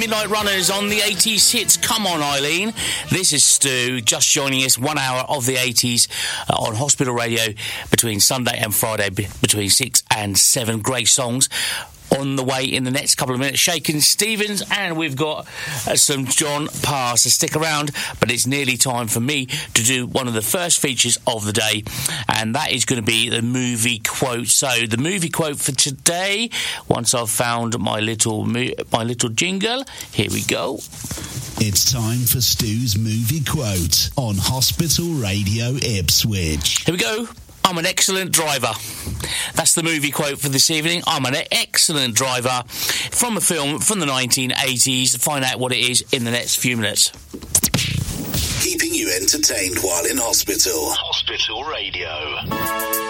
Midnight Runners on the 80s hits. Come on, Eileen. This is Stu, just joining us 1 hour of the 80s on Hospital Radio between Sunday and Friday, between 6 and 7. Great songs on the way in the next couple of minutes. Shakin' Stevens, and we've got some John Parr, so stick around. But it's nearly time for me to do one of the first features of the day, and that is going to be the movie quote. So the movie quote for today, once I've found my little jingle, here we go. It's time for Stu's movie quote on Hospital Radio Ipswich. Here we go. I'm an excellent driver. That's the movie quote for this evening. I'm an excellent driver from a film from the 1980s. Find out what it is in the next few minutes. Keeping you entertained while in hospital. Hospital Radio.